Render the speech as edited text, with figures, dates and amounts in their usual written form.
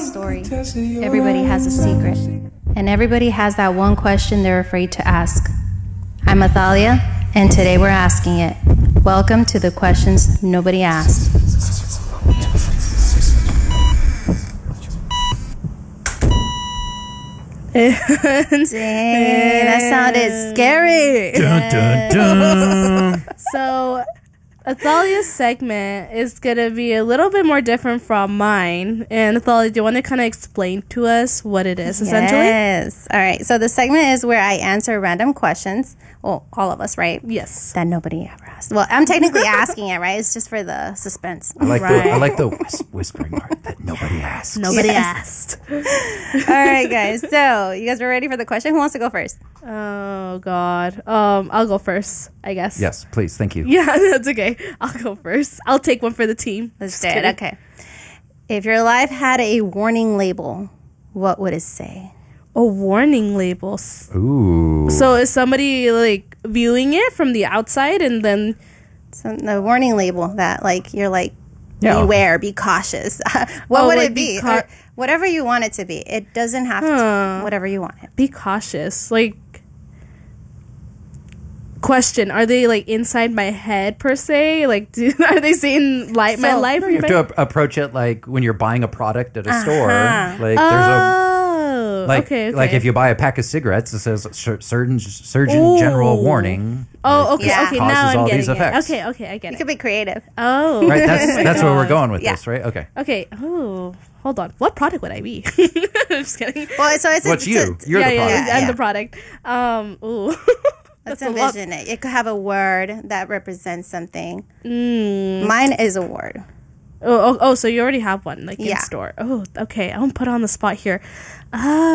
story. Everybody has a secret. And everybody has that one question they're afraid to ask. I'm Athalia, and today we're asking it. Welcome to the questions nobody asked. Dang, that sounded scary. Dun, dun, dun. So, Athalia's segment is going to be a little bit more different from mine. And Athalia, do you want to kind of explain to us what it is, essentially? Yes. All right. So the segment is where I answer random questions. Well, all of us, right? Yes. That nobody ever asked. Well, I'm technically asking it, right? It's just for the suspense. I like Right. the whispering part that nobody asks. Nobody Yes. asked. All right, guys. So you guys are ready for the question? Who wants to go first? Oh, God. I'll go first, I guess. Yes, please. Thank you. Yeah, that's okay. I'll go first. I'll take one for the team. Let's Just do it. kidding. Okay. If your life had a warning label, what would it say? A warning labels. Ooh. So is somebody like viewing it from the outside and then So the warning label that you're Yeah. beware, be cautious. What Oh, would like it be be? Or whatever you want it to be. It doesn't have to. Whatever you want it. be cautious? Like, question: are they like inside my head per se? Like, are they saying my So- life? You have to approach it like when you're buying a product at a store. Like there's Oh, okay. like if you buy a pack of cigarettes, it says Surgeon General Ooh. warning. Oh, okay, Yeah. okay. Causes Now I'm all getting these it. effects. Okay, okay, I get You it. could be creative. Oh, Right. That's where we're going with Yeah. this, right? Okay. Okay. Oh, hold on. What product would I be? Just kidding. Well, so it's What's you? You're yeah, the yeah, product. yeah, I'm Yeah. the product. Ooh. Let's That's a lot. envision it. It could have a word that represents something. Mine is a word. Oh, so you already have one, like in Yeah. store. Oh, okay. I'm put on the spot here.